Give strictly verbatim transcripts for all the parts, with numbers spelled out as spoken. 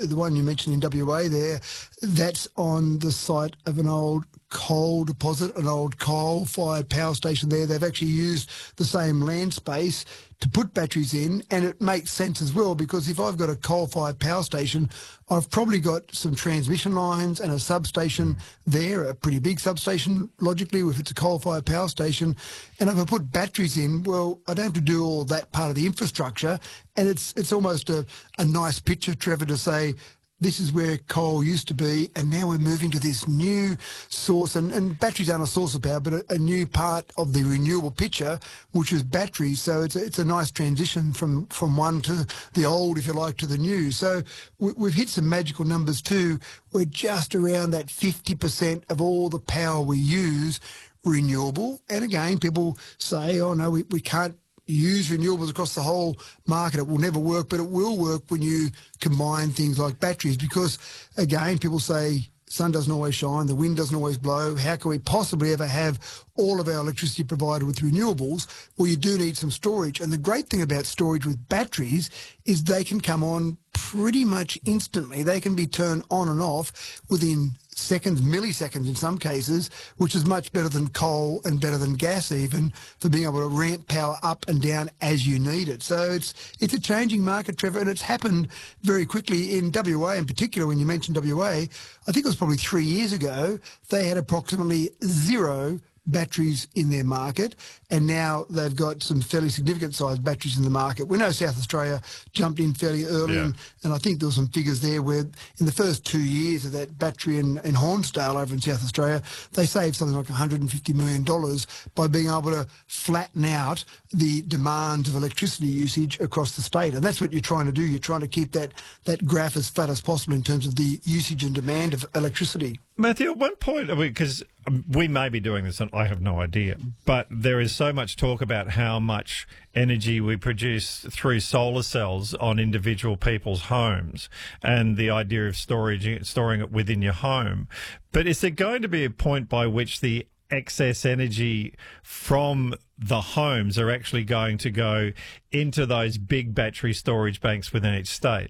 the one you mentioned in W A there, that's on the site of an old coal deposit, an old coal-fired power station there. They've actually used the same land space to put batteries in, and it makes sense as well, because if I've got a coal-fired power station, I've probably got some transmission lines and a substation there, a pretty big substation, logically, if it's a coal-fired power station. And if I put batteries in, well, I don't have to do all that part of the infrastructure, and it's it's almost a, a nice picture, Trevor, to say, this is where coal used to be, and now we're moving to this new source, and, and batteries aren't a source of power, but a, a new part of the renewable picture, which is batteries. So it's a, it's a nice transition from, from one to the old, if you like, to the new. So we, we've hit some magical numbers too. We're just around that fifty percent of all the power we use renewable. And again, people say, oh no, we, we can't use renewables across the whole market. It will never work, but it will work when you combine things like batteries, because again, people say sun doesn't always shine, the wind doesn't always blow. How can we possibly ever have all of our electricity provided with renewables? Well, you do need some storage. And the great thing about storage with batteries is they can come on pretty much instantly. They can be turned on and off within seconds, milliseconds in some cases, which is much better than coal and better than gas even, for being able to ramp power up and down as you need it. So it's it's a changing market, Trevor, and it's happened very quickly in W A in particular. When you mentioned W A, I think it was probably three years ago, they had approximately zero batteries in their market, and now they've got some fairly significant sized batteries in the market. We know South Australia jumped in fairly early, yeah. and, and I think there were some figures there where in the first two years of that battery in, in Hornsdale over in South Australia, they saved something like one hundred fifty million dollars by being able to flatten out the demand of electricity usage across the state. And that's what you're trying to do. You're trying to keep that, that graph as flat as possible in terms of the usage and demand of electricity. Matthew, at one point, because we may be doing this, and I have no idea, but there is so much talk about how much energy we produce through solar cells on individual people's homes, and the idea of storage, storing it within your home. But is there going to be a point by which the excess energy from the homes are actually going to go into those big battery storage banks within each state?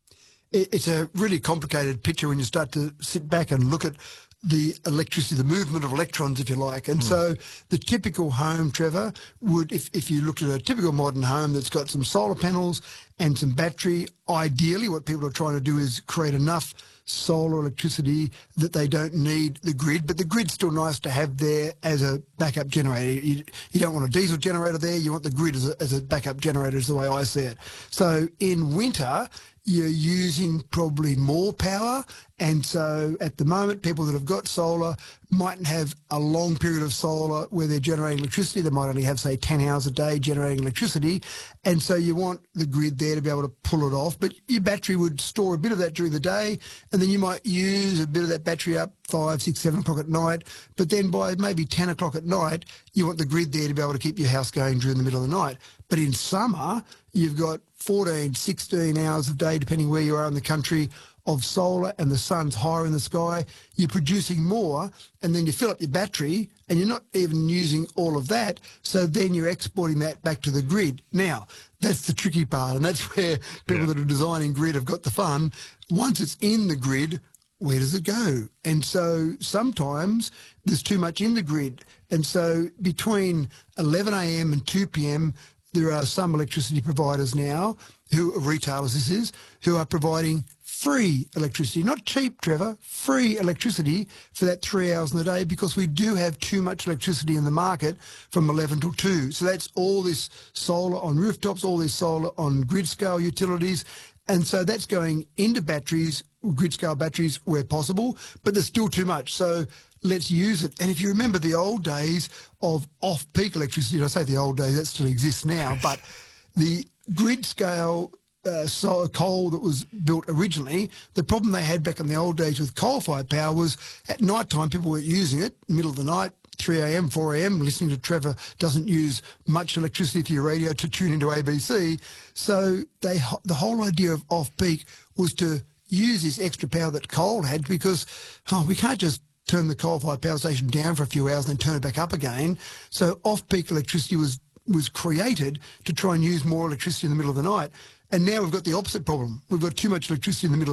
It's a really complicated picture when you start to sit back and look at the electricity, the movement of electrons, if you like. And mm. so the typical home, Trevor, would, if, if you looked at a typical modern home that's got some solar panels and some battery, ideally what people are trying to do is create enough solar electricity that they don't need the grid, but the grid's still nice to have there as a backup generator. You, you don't want a diesel generator there, you want the grid as a, as a backup generator, is the way I see it. So in winter, you're using probably more power, and so at the moment people that have got solar mightn't have a long period of solar where they're generating electricity. They might only have, say, ten hours a day generating electricity, and so you want the grid there to be able to pull it off. But your battery would store a bit of that during the day, and then you might use a bit of that battery up five, six, seven o'clock at night, but then by maybe ten o'clock at night you want the grid there to be able to keep your house going during the middle of the night. But in summer you've got fourteen, sixteen hours a day, depending where you are in the country, of solar, and the sun's higher in the sky. You're producing more, and then you fill up your battery, and you're not even using all of that, so then you're exporting that back to the grid. Now, that's the tricky part, and that's where people yeah. that are designing grid have got the fun. Once it's in the grid, where does it go? And so sometimes there's too much in the grid, and so between eleven a m and two p m, there are some electricity providers now, who retailers this is, who are providing free electricity, not cheap, Trevor, free electricity for that three hours in the day, because we do have too much electricity in the market from eleven till two. So that's all this solar on rooftops, all this solar on grid scale utilities. And so that's going into batteries, grid scale batteries where possible, but there's still too much. So let's use it. And if you remember the old days of off-peak electricity, I say the old days, that still exists now, but the grid scale uh, solar coal that was built originally, the problem they had back in the old days with coal-fired power was at night time people weren't using it, middle of the night, three a m, four a m, listening to Trevor doesn't use much electricity for your radio to tune into A B C. So they the whole idea of off-peak was to use this extra power that coal had, because oh, we can't just turn the coal-fired power station down for a few hours and then turn it back up again. So off-peak electricity was was created to try and use more electricity in the middle of the night. And now we've got the opposite problem. We've got too much electricity in the middle